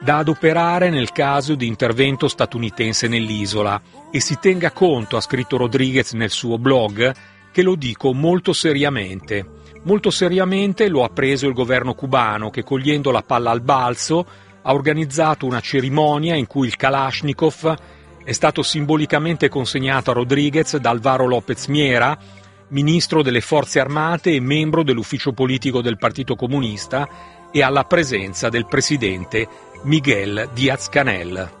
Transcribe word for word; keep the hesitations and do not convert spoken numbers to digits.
da adoperare nel caso di intervento statunitense nell'isola, e si tenga conto, ha scritto Rodríguez nel suo blog, che lo dico molto seriamente. Molto seriamente lo ha preso il governo cubano che, cogliendo la palla al balzo, ha organizzato una cerimonia in cui il Kalashnikov è stato simbolicamente consegnato a Rodríguez da Álvaro López Miera, ministro delle Forze Armate e membro dell'ufficio politico del Partito Comunista, e alla presenza del presidente Miguel Díaz-Canel.